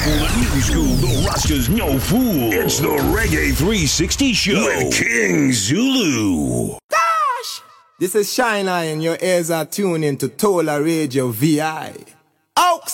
school and new school, the Rasta's no fool. It's the Reggae 360 Show with King Zulu. Gosh! This is Shine Eye and your ears are tuned into Tola Radio VI. Oaks!